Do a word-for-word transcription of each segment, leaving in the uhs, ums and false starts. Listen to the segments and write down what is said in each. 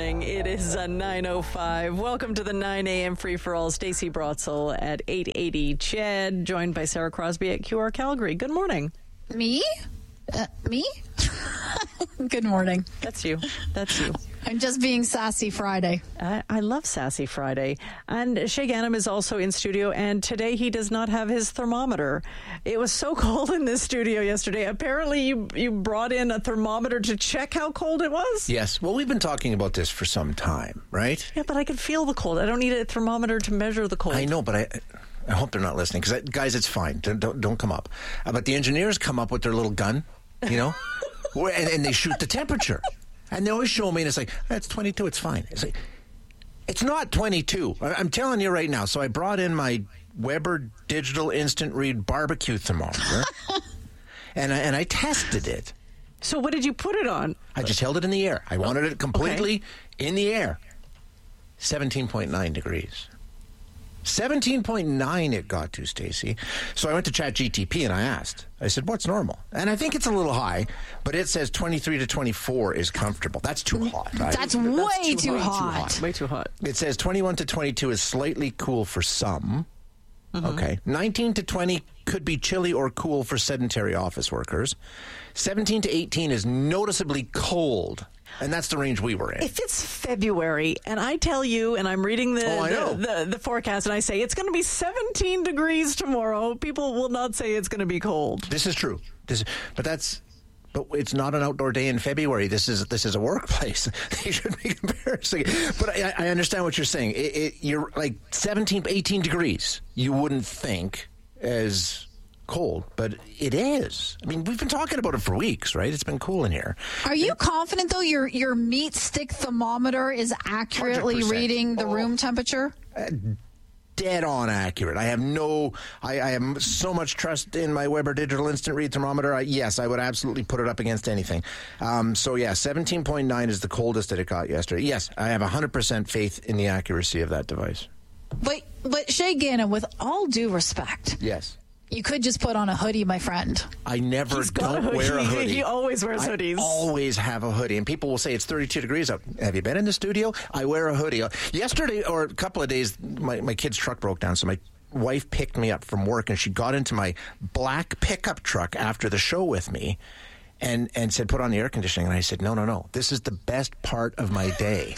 morning. It is a nine oh five. Welcome to the nine a.m. free-for-all. Stacey Brotzel at eight eighty. Chad, joined by Sarah Crosby at Q R Calgary. Good morning. Me? Uh, me? Good morning. That's you. That's you. I'm just being sassy Friday. I, I love Sassy Friday. And Shay Gannam is also in studio, and today he does not have his thermometer. It was so cold in this studio yesterday. Apparently you, you brought in a thermometer to check how cold it was? Yes. Well, we've been talking about this for some time, right? Yeah, but I could feel the cold. I don't need a thermometer to measure the cold. I know, but I... I hope they're not listening, because, guys, it's fine. Don't, don't, don't come up. Uh, but the engineers come up with their little gun, you know, and, and they shoot the temperature. And they always show me, and it's like, that's twenty-two, it's fine. It's like, it's not twenty-two. I'm telling you right now. So I brought in my Weber Digital Instant Read barbecue thermometer, and, I, and I tested it. So what did you put it on? I just held it in the air. I wanted it completely okay. in the air. seventeen point nine degrees. seventeen point nine it got to, Stacey. So I went to ChatGTP and I asked. I said, what's normal? And I think it's a little high, but it says twenty-three to twenty-four is comfortable. That's too hot. Right? That's way That's too, too, hot. hot. too hot. Way too hot. It says twenty-one to twenty-two is slightly cool for some. Mm-hmm. Okay. nineteen to twenty could be chilly or cool for sedentary office workers. seventeen to eighteen is noticeably cold. And that's the range we were in. If it's February and I tell you, and I'm reading the oh, I know. the, the, the forecast, and I say it's going to be seventeen degrees tomorrow, people will not say it's going to be cold. This is true. This, but that's, but it's not an outdoor day in February. This is this is a workplace. They should be embarrassing. But I, I understand what you're saying. It, it, you're like seventeen, eighteen degrees. You wouldn't think as cold, but it is. I mean, we've been talking about it for weeks, right? It's been cool in here. Are you confident, though, your your meat stick thermometer is accurately one hundred percent reading the oh, room temperature? Uh, dead on accurate. I have no, I, I have so much trust in my Weber Digital Instant Read thermometer. I, yes, I would absolutely put it up against anything. Um, so, yeah, seventeen point nine is the coldest that it got yesterday. Yes, I have one hundred percent faith in the accuracy of that device. But, but Shay Gannon, with all due respect... Yes. You could just put on a hoodie, my friend. I never He's got don't a hoodie. wear a hoodie. He always wears hoodies. I always have a hoodie. And people will say it's thirty-two degrees out. Have you been in the studio? I wear a hoodie. Yesterday, or a couple of days, my, my kid's truck broke down, so my wife picked me up from work, and she got into my black pickup truck after the show with me and, and said, put on the air conditioning. And I said, no, no, no. This is the best part of my day.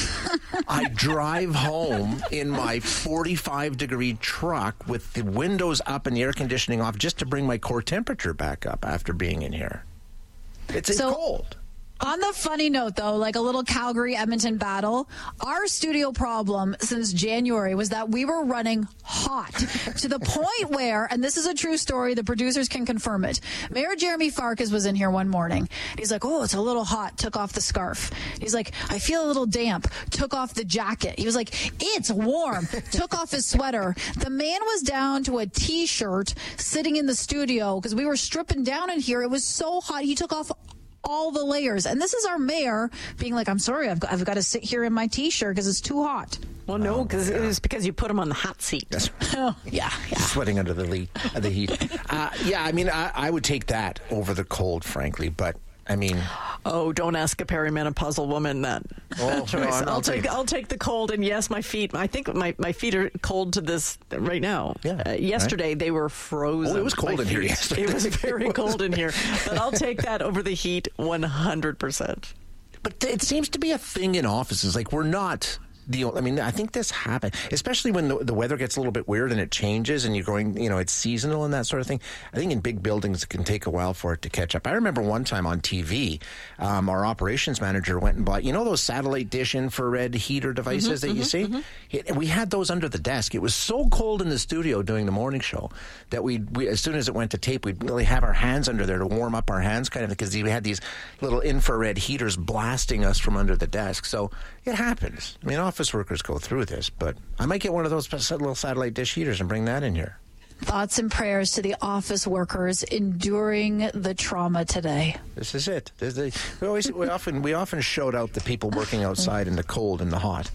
I drive home in my forty-five degree truck with the windows up and the air conditioning off just to bring my core temperature back up after being in here. It's So- cold. On the funny note, though, like a little Calgary-Edmonton battle, our studio problem since January was that we were running hot to the point where, and this is a true story, the producers can confirm it, Mayor Jeremy Farkas was in here one morning. He's like, oh, it's a little hot, took off the scarf. He's like, I feel a little damp, took off the jacket. He was like, it's warm, took off his sweater. The man was down to a T-shirt sitting in the studio because we were stripping down in here. It was so hot, he took off all the layers. And this is our mayor being like, I'm sorry, I've got, I've got to sit here in my T-shirt because it's too hot. Well, no, because Oh, yeah. it was because you put him on the hot seat. Yes. Oh, yeah, yeah. Sweating under the, le- uh, the heat. Uh, yeah, I mean, I, I would take that over the cold, frankly. But, I mean... Oh, don't ask a perimenopausal woman that, Oh, that choice. no, I'm- I'll I'll take take- I'll take the cold, and yes, my feet. I think my, my feet are cold to this right now. Yeah, uh, yesterday right. they were frozen. Oh, it was cold my in here feet. yesterday. It was very cold in here, but I'll take that over the heat one hundred percent. But it seems to be a thing in offices. Like, we're not... The, I mean, I think this happens, especially when the, the weather gets a little bit weird and it changes and you're going, you know, it's seasonal and that sort of thing. I think in big buildings, it can take a while for it to catch up. I remember one time on T V, um, our operations manager went and bought, you know, those satellite dish infrared heater devices Mm-hmm, that you see? Mm-hmm. It, we had those under the desk. It was so cold in the studio doing the morning show that we, we as soon as it went to tape, we'd really have our hands under there to warm up our hands, kind of, because we had these little infrared heaters blasting us from under the desk. So it happens. I mean, office workers go through this, but I might get one of those little satellite dish heaters and bring that in here. Thoughts and prayers to the office workers enduring the trauma today. This is it. This is, we always we often we often shout out the people working outside in the cold and the hot.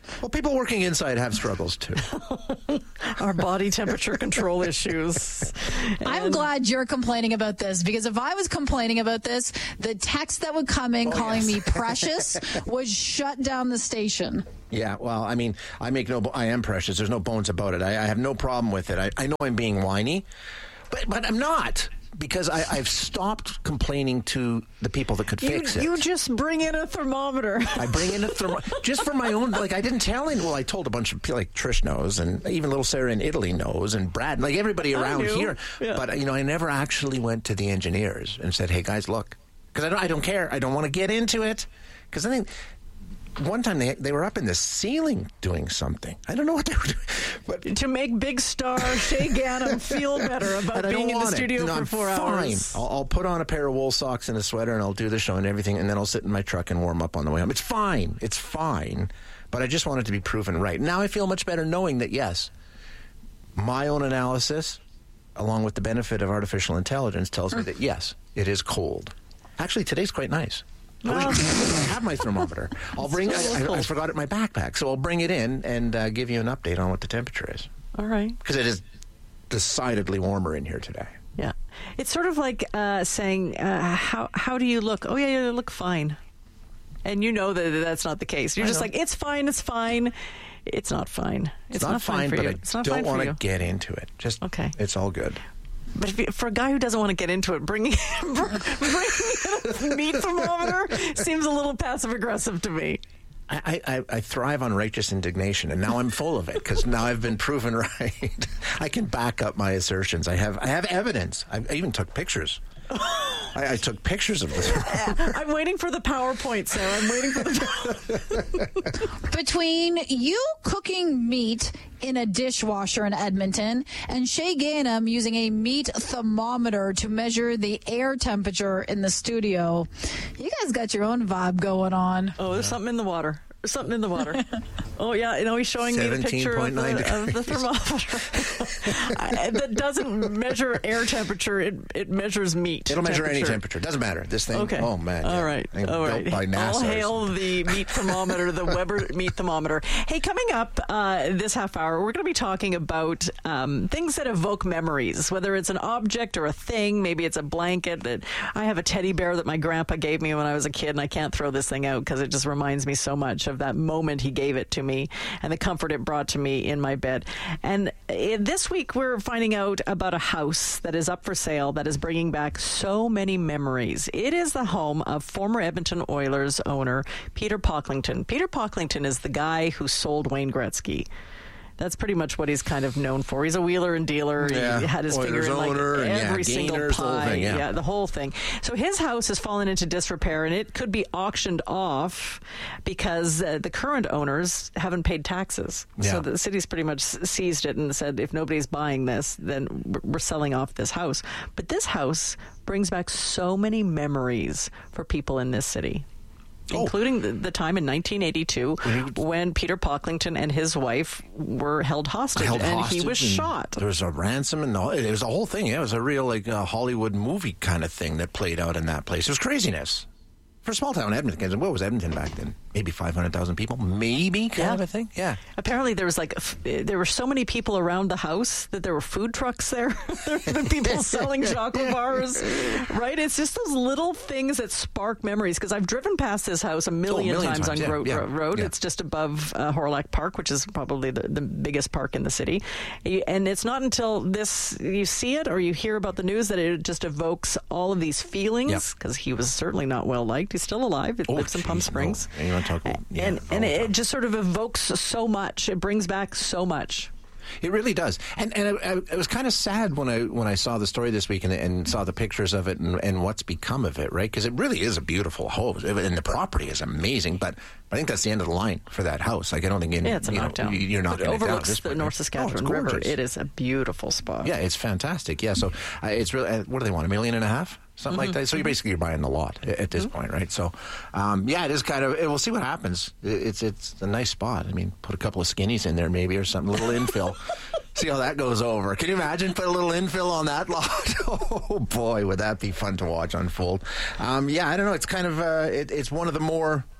Well, people working inside have struggles, too. Our body temperature control issues. I'm And- glad you're complaining about this, because if I was complaining about this, the text that would come in Oh, calling yes. me precious would shut down the station. Yeah, well, I mean, I make no, I am precious. There's no bones about it. I, I have no problem with it. I, I know I'm being whiny, but but I'm not, because I, I've stopped complaining to the people that could You, fix it. you just bring in a thermometer. I bring in a thermo just for my own. Like, I didn't tell anyone. Well, I told a bunch of people, like Trish knows, and even little Sarah in Italy knows, and Brad, like everybody I around knew. here. Yeah. But you know, I never actually went to the engineers and said, "Hey guys, look," because I don't. I don't care. I don't want to get into it, because I think. One time they they were up in the ceiling doing something. I don't know what they were doing, but To make Big Star Shay Gannam feel better about and I being don't in the want it. studio No, for I'm four fine. hours. I'll, I'll put on a pair of wool socks and a sweater, and I'll do the show and everything, and then I'll sit in my truck and warm up on the way home. It's fine. It's fine. But I just want it to be proven right. Now I feel much better knowing that, yes, my own analysis, along with the benefit of artificial intelligence, tells me that, yes, it is cold. Actually, today's quite nice. I wish I have my thermometer. I'll bring. I, I, I forgot it in my backpack, so I'll bring it in and uh, give you an update on what the temperature is, All right. because it is decidedly warmer in here today. Yeah. It's sort of like uh, saying, uh, how how do you look? Oh, yeah, yeah, you look fine. And you know that that's not the case. You're I just know. like, it's fine, it's fine. It's not fine. It's, It's, not, fine, for but you. I It's not don't fine for want to you. get into it. Just Okay. it's all good. But if you, for a guy who doesn't want to get into it, bringing, bringing in a meat thermometer seems a little passive-aggressive to me. I, I, I thrive on righteous indignation, and now I'm full of it because now I've been proven right. I can back up my assertions. I have I have evidence. I, I even took pictures. I, I took pictures of this. I'm waiting for the PowerPoint, Sarah. I'm waiting for the. Between you cooking meat in a dishwasher in Edmonton and Shay Gannam using a meat thermometer to measure the air temperature in the studio, you guys got your own vibe going on. Oh, there's something in the water. There's something in the water. Oh, yeah. You know, he's showing me the picture of the, of the thermometer. I, that doesn't measure air temperature. It it measures meat. It'll measure any temperature. temperature. Doesn't matter. This thing. Okay. Oh man. All yeah. right. Thing All built right. By NASA. All or hail something. the meat thermometer, the Weber meat thermometer. Hey, coming up uh, this half hour, we're going to be talking about um, things that evoke memories, whether it's an object or a thing. Maybe it's a blanket. That I have a teddy bear that my grandpa gave me when I was a kid, and I can't throw this thing out because it just reminds me so much of that moment he gave it to me and the comfort it brought to me in my bed. And uh, this week, we're finding out about a house that is up for sale that is bringing back so many memories. It is the home of former Edmonton Oilers owner Peter Pocklington. Peter Pocklington is the guy who sold Wayne Gretzky. That's pretty much what he's kind of known for. He's a wheeler and dealer. Yeah. He had his Oilers finger in like owner and, yeah, every single Gainers, the whole pie. thing, yeah. the whole thing. So his house has fallen into disrepair, and it could be auctioned off because uh, the current owners haven't paid taxes. Yeah. So the city's pretty much seized it and said, if nobody's buying this, then we're selling off this house. But this house brings back so many memories for people in this city. Oh. Including the, the time in nineteen eighty-two when Peter Pocklington and his wife were held hostage, Held and hostage he was and shot. There was a ransom, and all, it was a whole thing. Yeah, it was a real like uh, Hollywood movie kind of thing that played out in that place. It was craziness for a small town Edmonton. What was Edmonton back then? Maybe five hundred thousand people, maybe kind Yeah. of a thing. Yeah. Apparently, there was like f- there were so many people around the house that there were food trucks there. There were people selling chocolate bars, right? It's just those little things that spark memories. Because I've driven past this house a million, million times, times, on yeah, Grote yeah, Road. yeah. It's just above uh, Hawrelak Park, which is probably the, the biggest park in the city. And it's not until this you see it or you hear about the news that it just evokes all of these feelings. Because he was certainly not well liked. He's still alive. He Oh, lives in Palm geez, Springs. no. You want to talk about, yeah, and the and whole it time. just sort of evokes so much. It brings back so much. It really does, and and I, I, it was kind of sad when I when I saw the story this week and, and saw the pictures of it and, and what's become of it, right? Because it really is a beautiful house, and the property is amazing. But I think that's the end of the line for that house. Like I don't think in, Yeah, it's a you know, knockdown. you're not It going to overlooks the North Oh, Saskatchewan River. It is a beautiful spot. Yeah, it's fantastic. Yeah, so uh, it's really uh, what do they want? A million and a half, something Mm-hmm. like that. So you're basically you're buying the lot at, at this mm-hmm. point, right? So um, yeah, it is kind of. We'll see what happens. It's it's a nice spot. I mean, put a couple of skinnies in there maybe or something, a little infill. See how that goes over. Can you imagine put a little infill on that lot? Oh boy, would that be fun to watch unfold. Um, yeah, I don't know. It's kind of uh, it, it's one of the more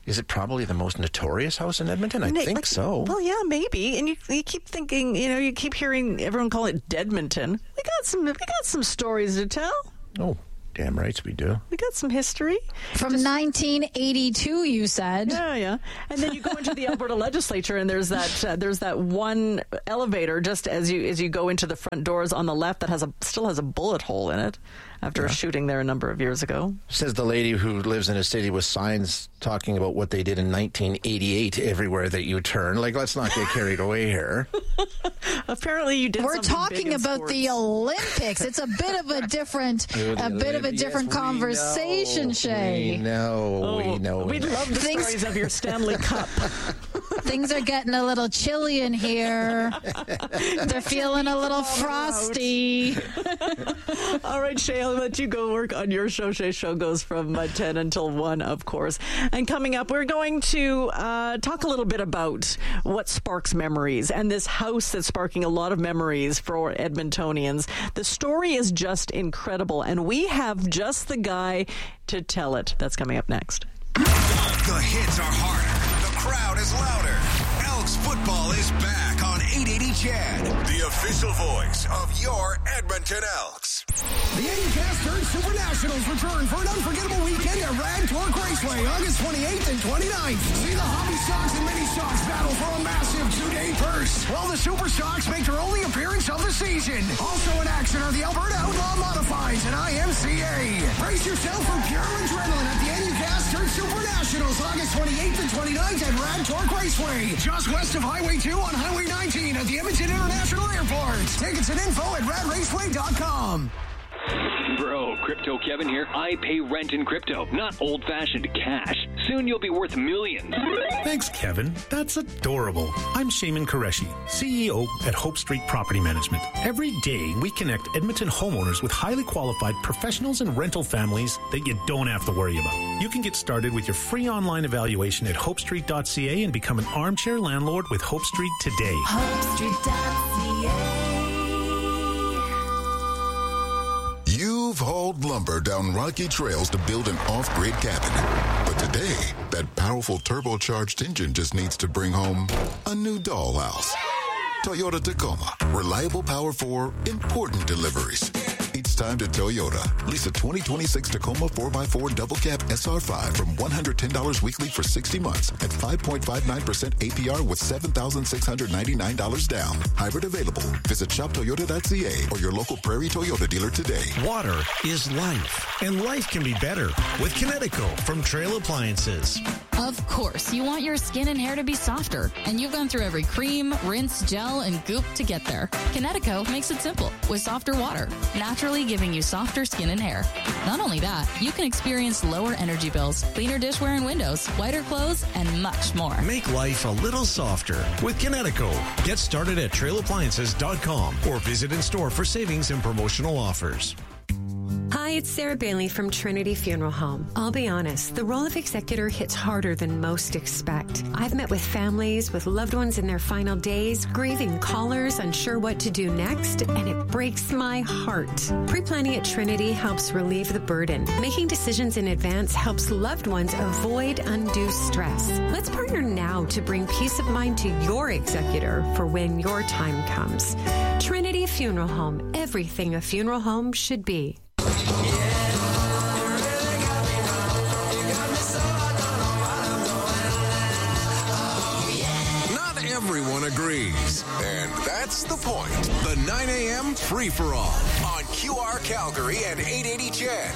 Is it probably the most notorious house in Edmonton? I think like, so. Well, yeah, maybe. And you, you keep thinking, you know, you keep hearing everyone call it Deadmonton. We got some, we got some stories to tell. Oh, damn rights we do. We got some history. From Just, nineteen eighty-two, you said. Yeah, yeah. And then you go into the Alberta legislature, and there's that uh, there's that one elevator just as you as you go into the front doors on the left that has a still has a bullet hole in it after yeah. a shooting there a number of years ago. Says the lady who lives in a city with signs talking about what they did in nineteen eighty-eight everywhere that you turn. Like, let's not get carried away here. Apparently, you did. We're talking about sports. The Olympics. It's a bit of a different, a bit of a different yes, conversation, know. Shay. We know. Oh, we know. We love the Things, stories of your Stanley Cup. Things are getting a little chilly in here. They're feeling a little frosty. All right, Shay, I'll let you go work on your show. Shay's show goes from uh, ten until one, of course. And coming up, we're going to uh, talk a little bit about what sparks memories and this house that's sparking a lot of memories for Edmontonians. The story is just incredible, and we have just the guy to tell it. That's coming up next. The hits are harder. The crowd is louder. Elks football is back on eight eighty C H E D, the official voice of your Edmonton Elks. The Eddie Third Super Nationals return for an unforgettable weekend at Rad Torque Raceway, August twenty-eighth and twenty-ninth. See the hobby stocks and mini stocks battle for a massive two-day purse, while the Super Stocks make their only appearance of the season. Also in action are the Alberta Outlaw Modifieds and I M C A. Brace yourself for pure adrenaline at the Eddie Third Super Nationals, August twenty-eighth and twenty-ninth at Rad Torque Raceway, just west of Highway two on Highway nineteen at the Edmonton International Airport. Tickets and info at rad raceway dot com. Bro, Crypto Kevin here. I pay rent in crypto, not old-fashioned cash. Soon you'll be worth millions. Thanks, Kevin. That's adorable. I'm Shaman Qureshi, C E O at Hope Street Property Management. Every day, we connect Edmonton homeowners with highly qualified professionals and rental families that you don't have to worry about. You can get started with your free online evaluation at hope street dot c a and become an armchair landlord with Hope Street today. hope street dot c a. You've hauled lumber down rocky trails to build an off-grid cabin. But today, that powerful turbocharged engine just needs to bring home a new dollhouse. Toyota Tacoma. Reliable power for important deliveries. It's time to Toyota. Lease a twenty twenty-six Tacoma four by four double cab S R five from one hundred ten dollars weekly for sixty months at five point five nine percent A P R with seven thousand six hundred ninety-nine dollars down. Hybrid available. Visit shop toyota dot c a or your local Prairie Toyota dealer today. Water is life, and life can be better with Kinetico from Trail Appliances. Of course, you want your skin and hair to be softer, and you've gone through every cream, rinse, gel, and goop to get there. Kinetico makes it simple with softer water, naturally giving you softer skin and hair. Not only that, you can experience lower energy bills, cleaner dishware and windows, whiter clothes, and much more. Make life a little softer with Kinetico. Get started at trail appliances dot com or visit in store for savings and promotional offers. Hi, it's Sarah Bailey from Trinity Funeral Home. I'll be honest, the role of executor hits harder than most expect. I've met with families with loved ones in their final days, grieving callers, unsure what to do next, and it breaks my heart. Pre-planning at Trinity helps relieve the burden. Making decisions in advance helps loved ones avoid undue stress. Let's partner now to bring peace of mind to your executor for when your time comes. Trinity Funeral Home, everything a funeral home should be. Not everyone agrees, and that's the point. The nine a.m. free-for-all on Q R Calgary and eight eighty C H E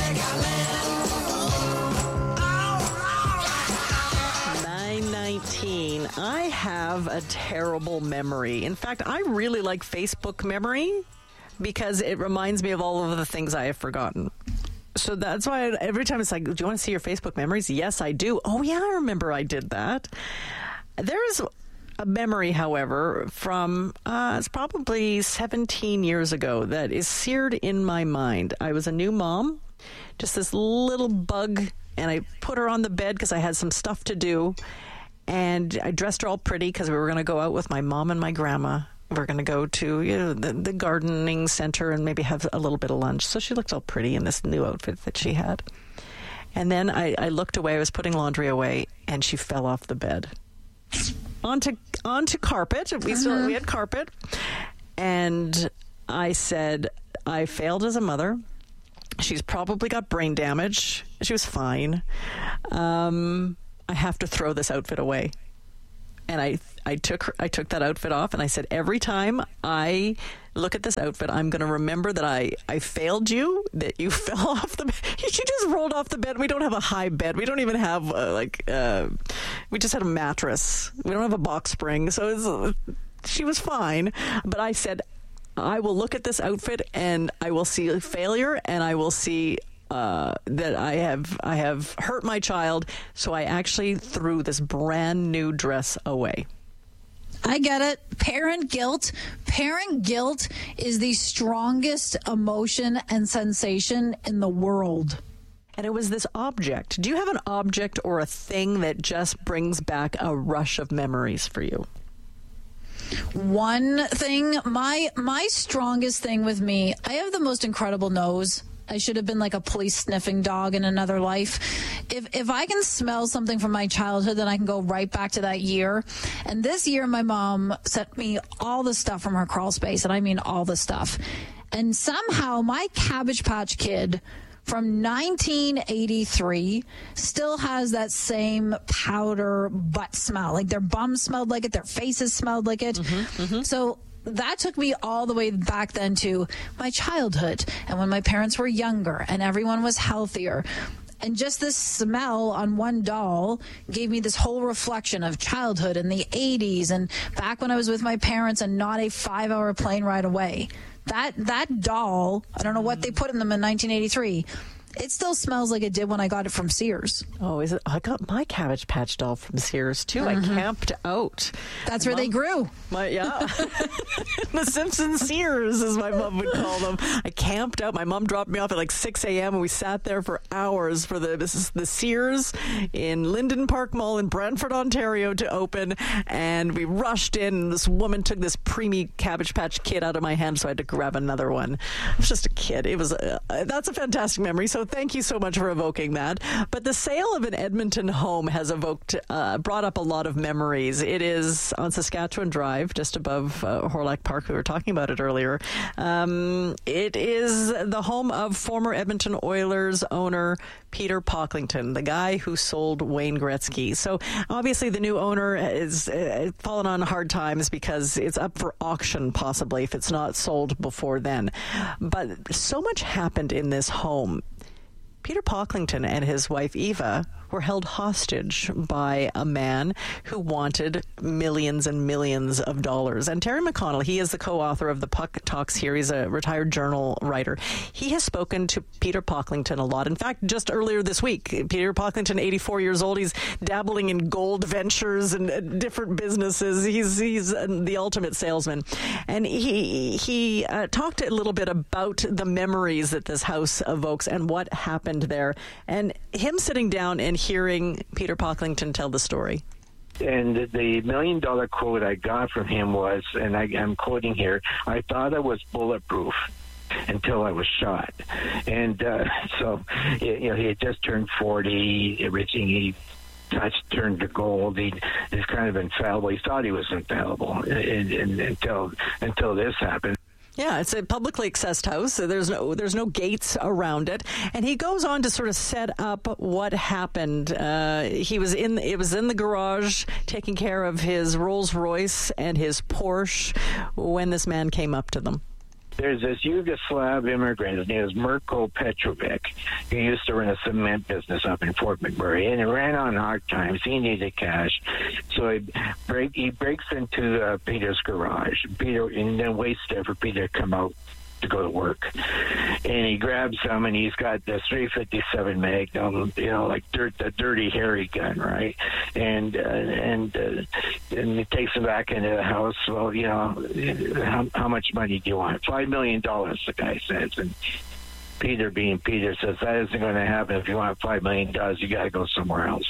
D. nine nineteen. I have a terrible memory. In fact, I really like Facebook memory, because it reminds me of all of the things I have forgotten. So that's why I, every time it's like, do you want to see your Facebook memories? Yes, I do. Oh, yeah, I remember I did that. There's a memory, however, from, uh, it's probably seventeen years ago that is seared in my mind. I was a new mom, just this little bug, and I put her on the bed because I had some stuff to do, and I dressed her all pretty because we were going to go out with my mom and my grandma. We're going to go to, you know, the, the gardening center and maybe have a little bit of lunch. So she looked all pretty in this new outfit that she had. And then I, I looked away. I was putting laundry away, and she fell off the bed onto onto carpet. We still Uh-huh. we had carpet, and I said, I failed as a mother. She's probably got brain damage. She was fine. Um, I have to throw this outfit away. And I I took her, I took that outfit off, and I said, every time I look at this outfit, I'm going to remember that I, I failed you, that you fell off the bed. She just rolled off the bed. We don't have a high bed. We don't even have, uh, like, uh, we just had a mattress. We don't have a box spring. So it's, uh, she was fine. But I said, I will look at this outfit, and I will see failure, and I will see Uh, that I have I have hurt my child, so I actually threw this brand new dress away. I get it. Parent guilt. Parent guilt is the strongest emotion and sensation in the world. And it was this object. Do you have an object or a thing that just brings back a rush of memories for you? One thing, my my strongest thing with me, I have the most incredible nose. I should have been like a police sniffing dog in another life. If if I can smell something from my childhood, then I can go right back to that year. And this year, my mom sent me all the stuff from her crawl space, and I mean all the stuff. And somehow my Cabbage Patch Kid from nineteen eighty-three still has that same powder butt smell. Like their bum smelled like it, their faces smelled like it. Mm-hmm, mm-hmm. So that took me all the way back then to my childhood and when my parents were younger and everyone was healthier. And just this smell on one doll gave me this whole reflection of childhood in the eighties and back when I was with my parents and not a five-hour plane ride away. That that doll, I don't know what they put in them in nineteen eighty-three. It still smells like it did when I got it from Sears. Oh, is it? I got my Cabbage Patch doll from Sears, too. Mm-hmm. I camped out. That's my where mom, they grew. My, yeah. The Simpson Sears, as my mom would call them. I camped out. My mom dropped me off at like six a.m. and we sat there for hours for the this is the Sears in Linden Park Mall in Brantford, Ontario to open. And we rushed in. And this woman took this preemie Cabbage Patch Kid out of my hand, so I had to grab another one. I was just a kid. It was a, that's a fantastic memory. So thank you so much for evoking that. But the sale of an Edmonton home has evoked, uh, brought up a lot of memories. It is on Saskatchewan Drive, just above uh, Horlock Park. We were talking about it earlier. Um, it is the home of former Edmonton Oilers owner Peter Pocklington, the guy who sold Wayne Gretzky. So obviously the new owner is uh, fallen on hard times because it's up for auction possibly if it's not sold before then. But so much happened in this home. Peter Pocklington and his wife Eva were held hostage by a man who wanted millions and millions of dollars. And Terry McConnell, he is the co-author of the Puck Talks here. He's a retired journal writer. He has spoken to Peter Pocklington a lot. In fact, just earlier this week, Peter Pocklington, eighty-four years old, he's dabbling in gold ventures and uh, different businesses. He's he's uh, the ultimate salesman. And he, he uh, talked a little bit about the memories that this house evokes and what happened there. And him sitting down and hearing Peter Pocklington tell the story. And the million dollar quote I got from him was, and I, I'm quoting here, I thought I was bulletproof until I was shot. And uh, so, you know, he had just turned forty, everything he touched turned to gold. He, he's kind of infallible. He thought he was infallible and, and, until until this happened. Yeah, it's a publicly accessed house. So there's no there's no gates around it, and he goes on to sort of set up what happened. Uh, he was in it was in the garage taking care of his Rolls Royce and his Porsche when this man came up to them. There's this Yugoslav immigrant. His name is Mirko Petrovic. He used to run a cement business up in Fort McMurray, and he ran on hard times. He needed cash, so he break he breaks into uh, Peter's garage. Peter and then waits there for Peter to come out to go to work, and he grabs some, and he's got this three fifty-seven Magnum, you know, like dirt, the dirty hairy gun, right? And uh, and uh, and he takes him back into the house. Well, you know, how, how much money do you want? Five million dollars, the guy says, and Peter, being Peter, says that isn't going to happen. If you want five million dollars, you got to go somewhere else.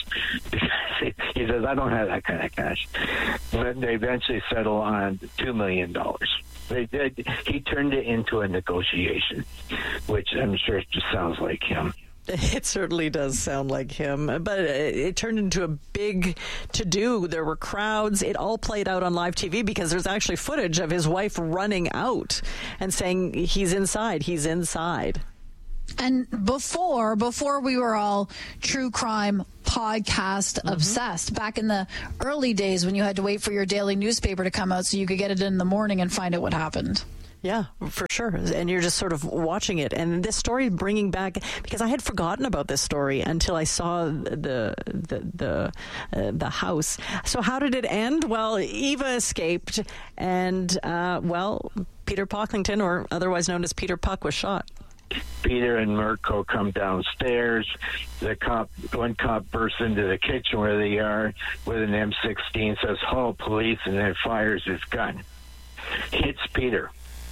He says, I don't have that kind of cash. But they eventually settle on two million dollars. They did. He turned it into a negotiation, which I'm sure just sounds like him. It certainly does sound like him, but it, it turned into a big to-do. There were crowds. It all played out on live T V because there's actually footage of his wife running out and saying, he's inside, he's inside. And before, before we were all true crime podcast mm-hmm. obsessed, back in the early days when you had to wait for your daily newspaper to come out so you could get it in the morning and find out what happened. Yeah, for sure. And you're just sort of watching it. And this story bringing back, because I had forgotten about this story until I saw the the the, uh, the house. So how did it end? Well, Eva escaped, and uh, well, Peter Pocklington, or otherwise known as Peter Puck, was shot. Peter and Mirko come downstairs. The cop, one cop bursts into the kitchen where they are with an M sixteen, says, "Halt, police," and then fires his gun. Hits Peter.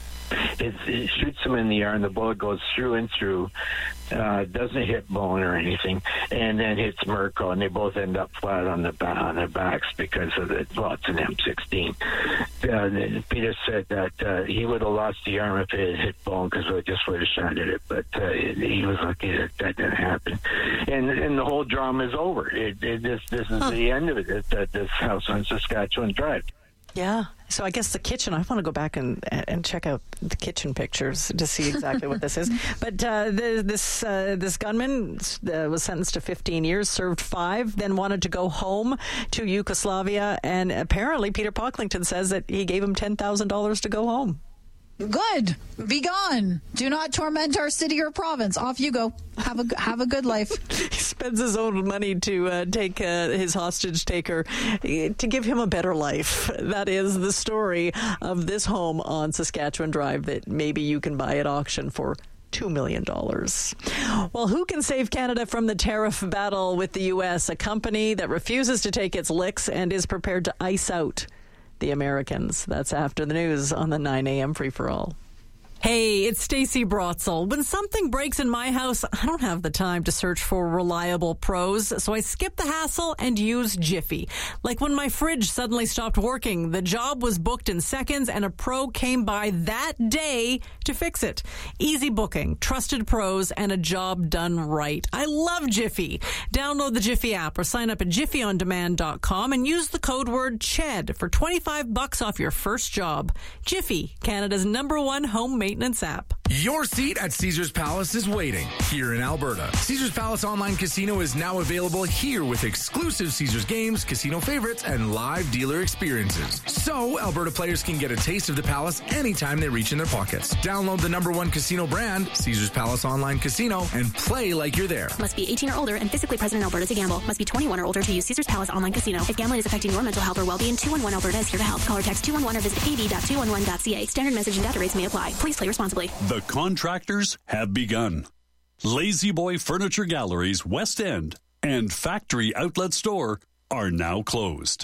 It, it shoots him in the arm. The bullet goes through and through. Uh, doesn't hit bone or anything, and then hits Mirko, and they both end up flat on the back, on their backs because of the. Well, it's an M sixteen. Uh, Peter said that uh, he would have lost the arm if it had hit bone because we just would have shot at it, but uh, he was lucky that that didn't happen. And and the whole drama is over. It, it, this this is huh. the end of it. It's at this house on Saskatchewan Drive. Yeah. So I guess the kitchen, I want to go back and and check out the kitchen pictures to see exactly what this is. But uh, the, this uh, this gunman uh, was sentenced to fifteen years, served five, then wanted to go home to Yugoslavia. And apparently Peter Pocklington says that he gave him ten thousand dollars to go home. Good. Be gone. Do not torment our city or province. Off you go. Have a have a good life. He spends his own money to uh, take uh, his hostage taker to give him a better life. That is the story of this home on Saskatchewan Drive that maybe you can buy at auction for two million dollars. Well, who can save Canada from the tariff battle with the U S? A company that refuses to take its licks and is prepared to ice out the Americans. That's after the news on the nine a.m. Free-for-All. Hey, it's Stacey Brotzel. When something breaks in my house, I don't have the time to search for reliable pros, so I skip the hassle and use Jiffy. Like when my fridge suddenly stopped working, the job was booked in seconds and a pro came by that day to fix it. Easy booking, trusted pros, and a job done right. I love Jiffy. Download the Jiffy app or sign up at jiffy on demand dot com and use the code word C H E D for twenty-five bucks off your first job. Jiffy, Canada's number one home maintenance app. Your seat at Caesars Palace is waiting here in Alberta. Caesars Palace Online Casino is now available here with exclusive Caesars games, casino favorites, and live dealer experiences. So Alberta players can get a taste of the Palace anytime they reach in their pockets. Download the number one casino brand, Caesars Palace Online Casino, and play like you're there. Must be eighteen or older and physically present in Alberta to gamble. Must be twenty-one or older to use Caesars Palace Online Casino. If gambling is affecting your mental health or well-being, two one one Alberta is here to help. Call or text two one one or visit k d dot two one one dot c a. Standard message and data rates may apply. Please play responsibly. The contractors have begun. Lazy Boy Furniture Galleries West End and Factory Outlet Store are now closed.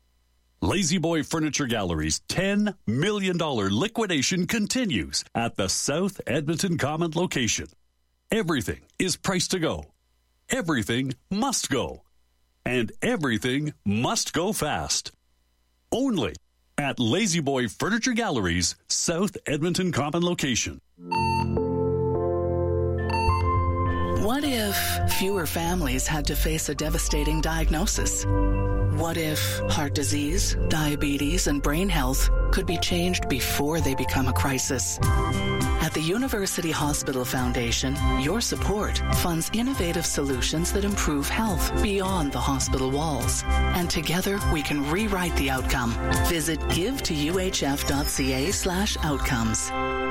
Lazy Boy Furniture Galleries' ten million dollars liquidation continues at the South Edmonton Common location. Everything is priced to go. Everything must go. And everything must go fast. Only at Lazy Boy Furniture Galleries' South Edmonton Common location. What if fewer families had to face a devastating diagnosis? What if heart disease, diabetes, and brain health could be changed before they become a crisis? At the University Hospital Foundation, your support funds innovative solutions that improve health beyond the hospital walls. And together, we can rewrite the outcome. Visit give to u h f dot c a slash outcomes.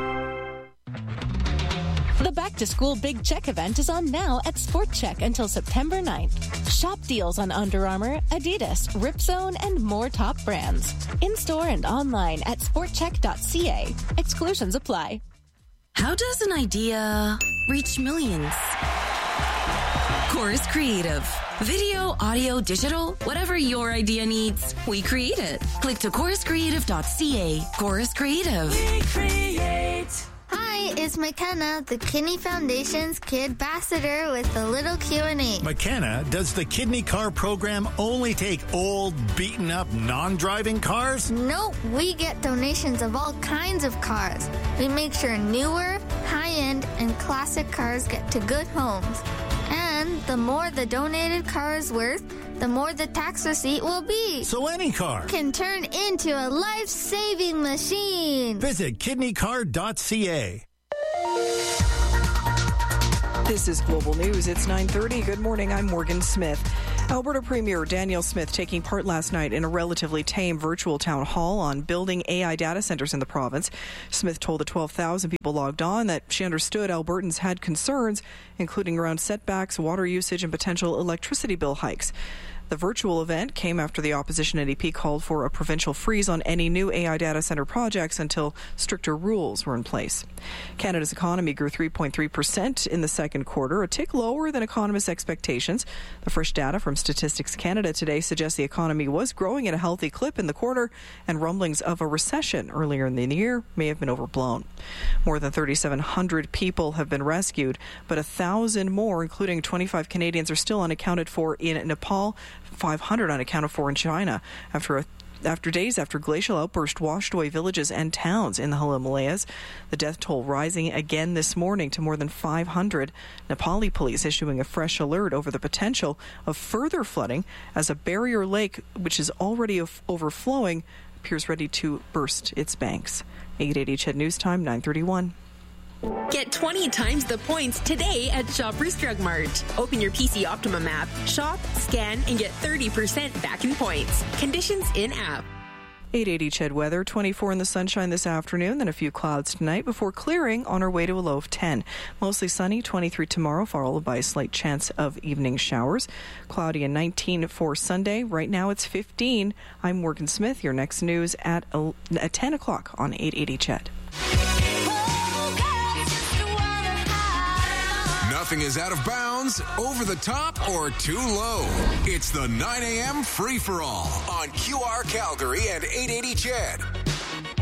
The Back to School Big Check event is on now at Sport Check until September ninth. Shop deals on Under Armour, Adidas, Ripzone, and more top brands. In-store and online at sport check dot c a. Exclusions apply. How does an idea reach millions? Chorus Creative. Video, audio, digital, whatever your idea needs, we create it. Click to chorus creative dot c a. Chorus Creative. We create. Hi, it's McKenna, the Kidney Foundation's Kid Ambassador with a little Q and A. McKenna, does the Kidney Car program only take old, beaten-up, non-driving cars? Nope, we get donations of all kinds of cars. We make sure newer, high-end, and classic cars get to good homes. the more the donated car is worth, the more the tax receipt will be. So any car can turn into a life-saving machine. Visit kidney car dot c a. This is Global News. It's nine thirty. Good morning. I'm Morgan Smith. Alberta Premier Danielle Smith taking part last night in a relatively tame virtual town hall on building A I data centres in the province. Smith told the twelve thousand people logged on that she understood Albertans had concerns, including around setbacks, water usage, and potential electricity bill hikes. The virtual event came after the opposition N D P called for a provincial freeze on any new A I data centre projects until stricter rules were in place. Canada's economy grew three point three percent in the second quarter, a tick lower than economists' expectations. The fresh data from Statistics Canada today suggests the economy was growing at a healthy clip in the quarter, and rumblings of a recession earlier in the year may have been overblown. More than thirty-seven hundred people have been rescued, but a thousand more, including twenty-five Canadians, are still unaccounted for in Nepal, five hundred unaccounted for in China, after a After days after glacial outburst washed away villages and towns in the Himalayas. The death toll rising again this morning to more than five hundred. Nepali police issuing a fresh alert over the potential of further flooding as a barrier lake, which is already overflowing, appears ready to burst its banks. eight eighty C H E D News Time, nine thirty-one. Get twenty times the points today at Shoppers Drug Mart. Open your P C Optimum app, shop, scan, and get thirty percent back in points. Conditions in-app. eight eighty C H E D weather, twenty-four in the sunshine this afternoon, then a few clouds tonight before clearing on our way to a low of ten. Mostly sunny, twenty-three tomorrow, followed by a slight chance of evening showers. Cloudy and nineteen for Sunday. Right now it's fifteen. I'm Morgan Smith. Your next news at, at ten o'clock on eight eighty C H E D. Nothing is out of bounds, over the top, or too low. It's the nine a.m. free-for-all on Q R Calgary and eight eighty C H E D.